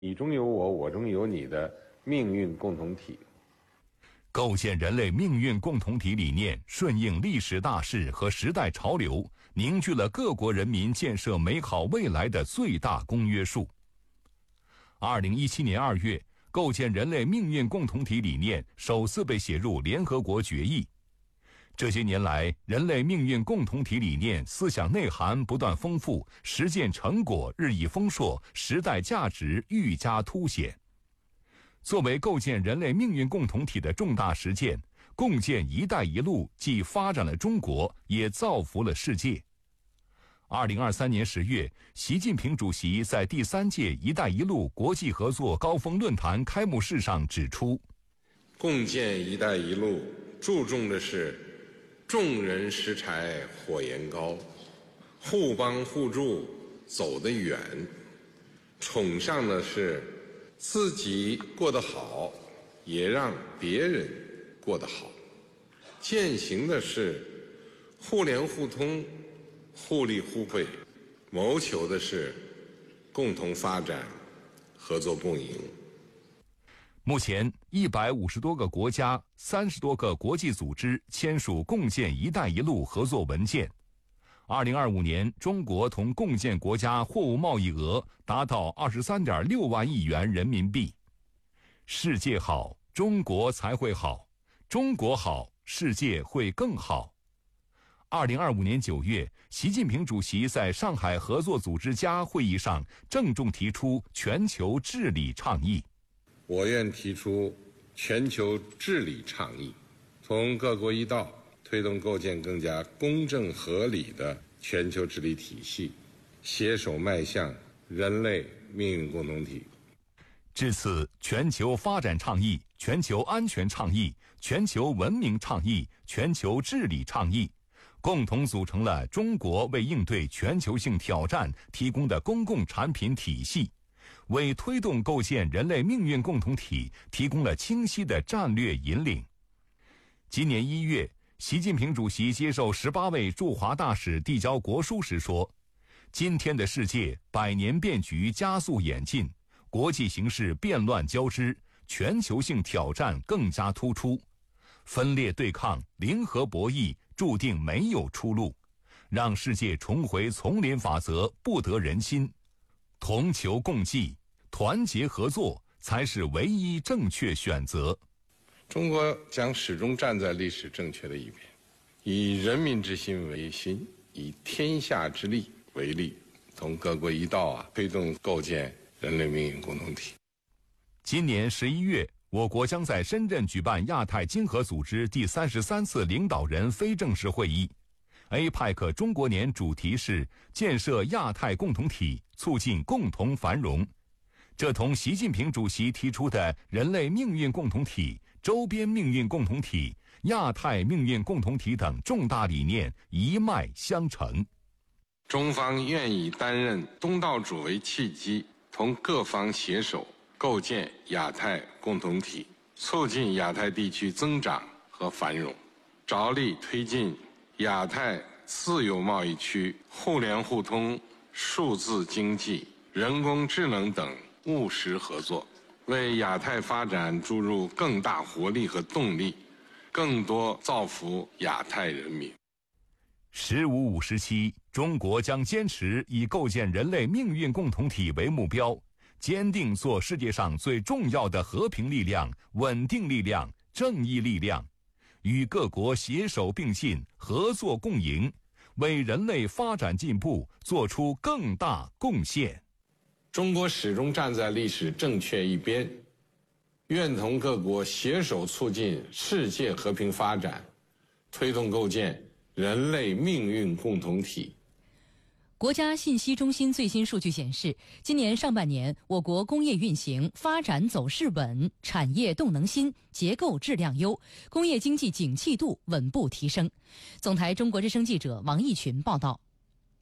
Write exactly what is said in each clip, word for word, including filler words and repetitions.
你中有我，我中有你的命运共同体。 构建人类命运共同体理念，顺应历史大势和时代潮流，凝聚了各国人民建设美好未来的最大公约数。二零一七年二月，构建人类命运共同体理念首次被写入联合国决议。这些年来，人类命运共同体理念思想内涵不断丰富，实践成果日益丰硕，时代价值愈加凸显。作为构建人类命运共同体的重大实践，共建“一带一路”既发展了中国，也造福了世界。二零二三年十月，习近平主席在第三届“一带一路”国际合作高峰论坛开幕式上指出， 共建“一带一路”注重的是众人拾柴火焰高，互帮互助走得远，崇尚的是自己过得好，也让别人过得好，践行的是互联互通、互利互惠，谋求的是共同发展、合作共赢。 目前，一百五十多个国家、三十多个国际组织签署共建“一带一路”合作文件。二零二五年，中国同共建国家货物贸易额达到二十三点六万亿元人民币。世界好，中国才会好；中国好，世界会更好。二零二五年九月，习近平主席在上海合作组织家会议上郑重提出全球治理倡议。 我愿提出全球治理倡议，从各国一道推动构建更加公正合理的全球治理体系，携手迈向人类命运共同体。 至此，全球发展倡议、全球安全倡议、全球文明倡议、全球治理倡议，共同组成了中国为应对全球性挑战提供的公共产品体系，为推动构建人类命运共同体提供了清晰的战略引领。今年一月，习近平主席接受十八位驻华大使递交国书时说，今天的世界百年变局加速演进，国际形势变乱交织，全球性挑战更加突出，分裂对抗、零和博弈注定没有出路，让世界重回丛林法则不得人心，同求共济、团结合作才是唯一正确选择。 中国将始终站在历史正确的一边，以人民之心为心，以天下之力为力，同各国一道啊，推动构建人类命运共同体。 今年十一月，我国将在深圳举办亚太经合组织第三十三次领导人非正式会议。A P E C 中国年主题是建设亚太共同体，促进共同繁荣。这同习近平主席提出的人类命运共同体、周边命运共同体、亚太命运共同体等重大理念一脉相承。 中方愿以担任东道主为契机，同各方携手构建亚太共同体，促进亚太地区增长和繁荣，着力推进亚太自由贸易区互联互通、数字经济、人工智能等务实合作，为亚太发展注入更大活力和动力，更多造福亚太人民。 十五五时期，中国将坚持以构建人类命运共同体为目标，坚定做世界上最重要的和平力量、稳定力量、正义力量，与各国携手并进、合作共赢，为人类发展进步做出更大贡献。 中国始终站在历史正确一边，愿同各国携手促进世界和平发展，推动构建人类命运共同体。 国家信息中心最新数据显示，今年上半年，我国工业运行发展走势稳，产业动能新，结构质量优，工业经济景气度稳步提升。总台中国之声记者王义群报道。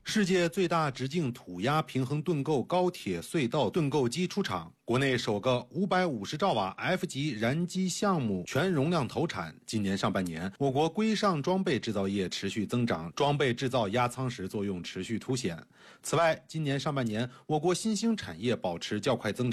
世界最大直径土压平衡盾构高铁隧道盾构机出厂，国内首个五百五十兆瓦 F 级燃机项目全容量投产。今年上半年，我国规上装备制造业持续增长，装备制造压舱石作用持续凸显。此外，今年上半年，我国新兴产业保持较快增长。